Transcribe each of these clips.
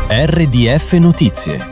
RDF Notizie.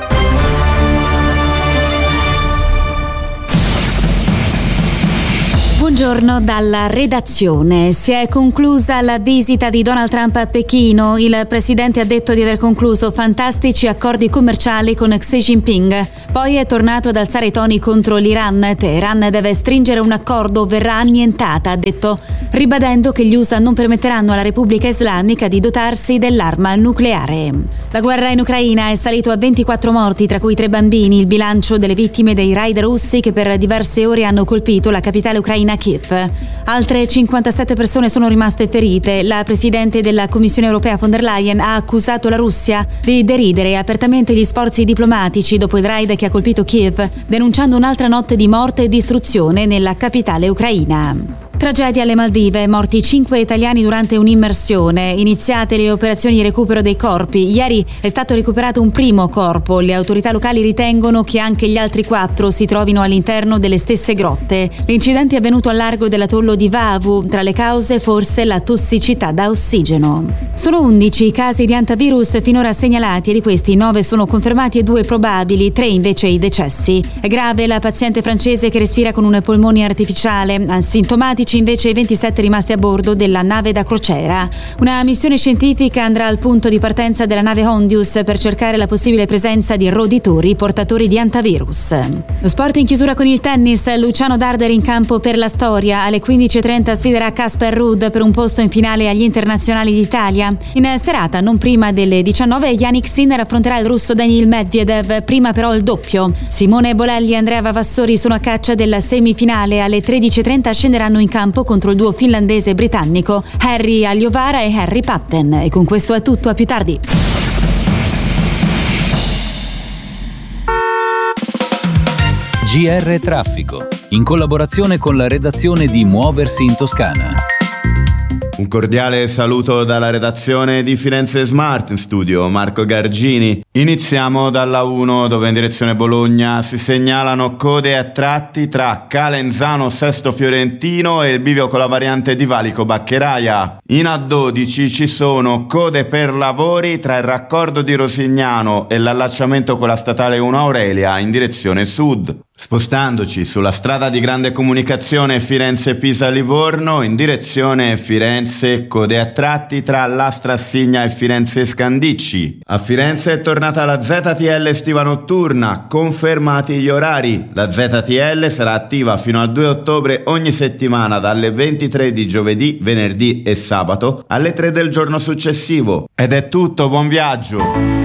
Buongiorno dalla redazione. Si è conclusa la visita di Donald Trump a Pechino. Il presidente ha detto di aver concluso fantastici accordi commerciali con Xi Jinping. Poi è tornato ad alzare i toni contro l'Iran. Teheran deve stringere un accordo o verrà annientata, ha detto, ribadendo che gli USA non permetteranno alla Repubblica Islamica di dotarsi dell'arma nucleare. La guerra in Ucraina è salito a 24 morti, tra cui 3 bambini, il bilancio delle vittime dei raid russi che per diverse ore hanno colpito la capitale ucraina Kiev. Altre 57 persone sono rimaste ferite. La presidente della Commissione europea von der Leyen ha accusato la Russia di deridere apertamente gli sforzi diplomatici dopo il raid che ha colpito Kiev, denunciando un'altra notte di morte e distruzione nella capitale ucraina. Tragedia alle Maldive, morti 5 italiani durante un'immersione. Iniziate le operazioni di recupero dei corpi. Ieri è stato recuperato un primo corpo. Le autorità locali ritengono che anche gli altri 4 si trovino all'interno delle stesse grotte. L'incidente è avvenuto al largo dell'atollo di Vavu. Tra le cause forse la tossicità da ossigeno. Sono 11 i casi di antivirus finora segnalati e di questi 9 sono confermati e 2 probabili, 3 invece i decessi. È grave la paziente francese che respira con un polmone artificiale. Asintomatici invece i 27 rimasti a bordo della nave da crociera. Una missione scientifica andrà al punto di partenza della nave Hondius per cercare la possibile presenza di roditori portatori di antivirus. Lo sport in chiusura con il tennis. Luciano Darder in campo per la storia. Alle 15:30 sfiderà Casper Ruud per un posto in finale agli internazionali d'Italia. In serata, non prima delle 19, Yannick Sinner affronterà il russo Daniil Medvedev, prima però il doppio. Simone Bolelli e Andrea Vavassori sono a caccia della semifinale. Alle 13:30 scenderanno in campo contro il duo finlandese e britannico Harry Aliovara e Harry Patten. E con questo è tutto, a più tardi. GR Traffico, in collaborazione con la redazione di Muoversi in Toscana. Un cordiale saluto dalla redazione di Firenze Smart, in studio Marco Gargini. Iniziamo dalla 1, dove in direzione Bologna si segnalano code a tratti tra Calenzano Sesto Fiorentino e il bivio con la variante di Valico Baccheraia. In A12 ci sono code per lavori tra il raccordo di Rosignano e l'allacciamento con la statale 1 Aurelia in direzione sud. Spostandoci sulla strada di grande comunicazione Firenze-Pisa-Livorno in direzione Firenze, code a tratti tra l'Astrassigna e Firenze Scandicci. A Firenze è tornata la ZTL estiva notturna, confermati gli orari. La ZTL sarà attiva fino al 2 ottobre ogni settimana dalle 23 di giovedì, venerdì e sabato alle 3 del giorno successivo. Ed è tutto, buon viaggio!